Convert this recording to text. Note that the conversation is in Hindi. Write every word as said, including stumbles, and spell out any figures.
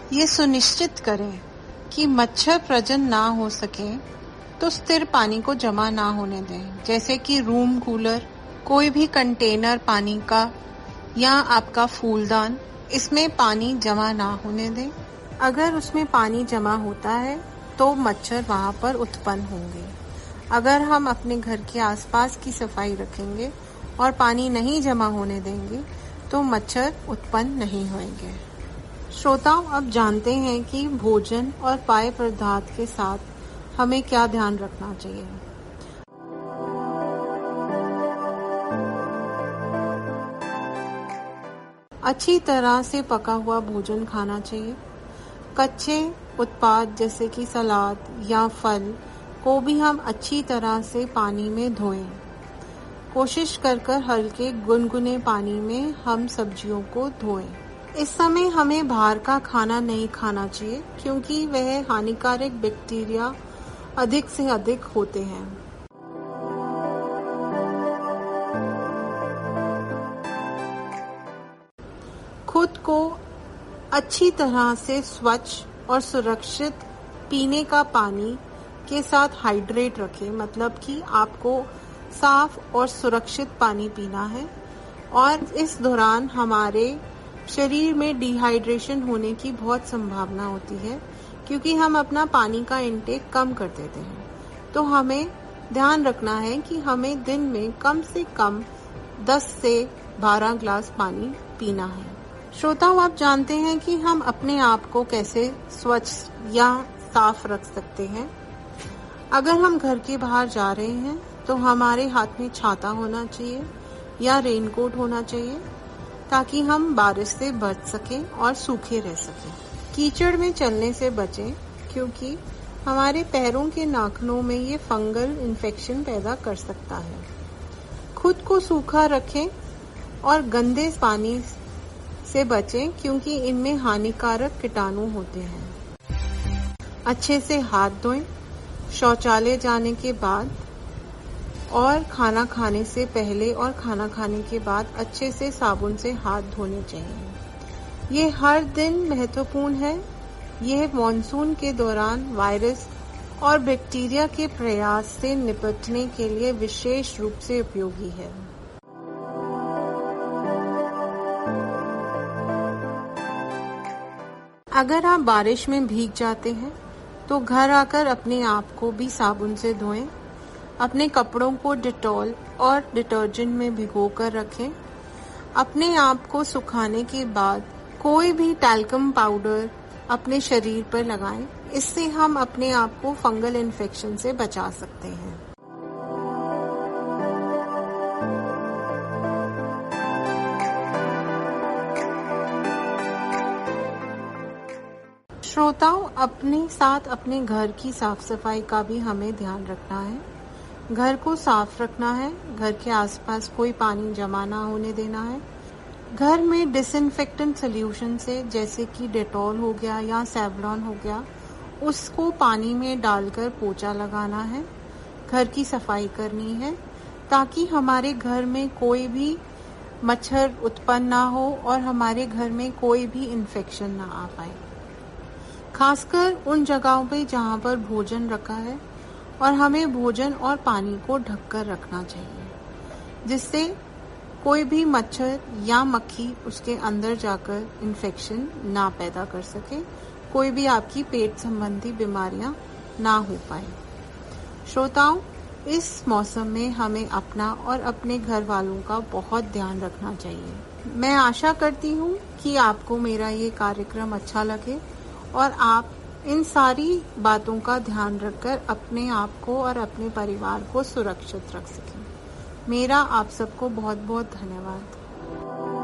ये सुनिश्चित करें कि मच्छर प्रजनन ना हो सके तो स्थिर पानी को जमा ना होने दें, जैसे कि रूम कूलर, कोई भी कंटेनर पानी का या आपका फूलदान, इसमें पानी जमा ना होने दें। अगर उसमें पानी जमा होता है तो मच्छर वहां पर उत्पन्न होंगे। अगर हम अपने घर के आसपास की सफाई रखेंगे और पानी नहीं जमा होने देंगे तो मच्छर उत्पन्न नहीं होंगे। श्रोताओं, अब जानते हैं कि भोजन और पेय पदार्थ के साथ हमें क्या ध्यान रखना चाहिए। अच्छी तरह से पका हुआ भोजन खाना चाहिए। कच्चे उत्पाद जैसे कि सलाद या फल को भी हम अच्छी तरह से पानी में धोएं। कोशिश कर कर हल्के गुनगुने पानी में हम सब्जियों को धोएं। इस समय हमें बाहर का खाना नहीं खाना चाहिए क्योंकि वह हानिकारक बैक्टीरिया अधिक से अधिक होते हैं। खुद को अच्छी तरह से स्वच्छ और सुरक्षित पीने का पानी के साथ हाइड्रेट रखें, मतलब कि आपको साफ और सुरक्षित पानी पीना है। और इस दौरान हमारे शरीर में डिहाइड्रेशन होने की बहुत संभावना होती है क्योंकि हम अपना पानी का इंटेक कम कर देते हैं। तो हमें ध्यान रखना है कि हमें दिन में कम से कम दस से बारह ग्लास पानी पीना है। श्रोताओं, आप जानते हैं कि हम अपने आप को कैसे स्वच्छ या साफ रख सकते हैं। अगर हम घर के बाहर जा रहे हैं तो हमारे हाथ में छाता होना चाहिए या रेनकोट होना चाहिए ताकि हम बारिश से बच सकें और सूखे रह सकें। कीचड़ में चलने से बचें क्योंकि हमारे पैरों के नाखूनों में ये फंगल इन्फेक्शन पैदा कर सकता है। खुद को सूखा रखें और गंदे पानी से बचें क्योंकि इनमें हानिकारक कीटाणु होते हैं। अच्छे से हाथ धोएं शौचालय जाने के बाद और खाना खाने से पहले और खाना खाने के बाद अच्छे से साबुन से हाथ धोने चाहिए। ये हर दिन महत्वपूर्ण है। यह मॉनसून के दौरान वायरस और बैक्टीरिया के प्रयास से निपटने के लिए विशेष रूप से उपयोगी है। अगर आप बारिश में भीग जाते हैं तो घर आकर अपने आप को भी साबुन से धोएं। अपने कपड़ों को डिटॉल और डिटर्जेंट में भिगोकर रखें। अपने आप को सुखाने के बाद कोई भी टैल्कम पाउडर अपने शरीर पर लगाएं। इससे हम अपने आप को फंगल इन्फेक्शन से बचा सकते हैं। श्रोताओं, अपने साथ अपने घर की साफ सफाई का भी हमें ध्यान रखना है। घर को साफ रखना है। घर के आसपास कोई पानी जमा ना होने देना है। घर में डिसइंफेक्टेंट सॉल्यूशन से जैसे कि डेटॉल हो गया या सेवलॉन हो गया, उसको पानी में डालकर पोंछा लगाना है। घर की सफाई करनी है ताकि हमारे घर में कोई भी मच्छर उत्पन्न ना हो और हमारे घर में कोई भी इन्फेक्शन ना आ पाए। खासकर उन जगहों पे जहाँ पर भोजन रखा है, और हमें भोजन और पानी को ढककर रखना चाहिए जिससे कोई भी मच्छर या मक्खी उसके अंदर जाकर इन्फेक्शन ना पैदा कर सके, कोई भी आपकी पेट संबंधी बीमारियां ना हो पाए। श्रोताओं, इस मौसम में हमें अपना और अपने घर वालों का बहुत ध्यान रखना चाहिए। मैं आशा करती हूँ कि आपको मेरा ये कार्यक्रम अच्छा लगे और आप इन सारी बातों का ध्यान रखकर अपने आप को और अपने परिवार को सुरक्षित रख सकें। मेरा आप सबको बहुत बहुत धन्यवाद।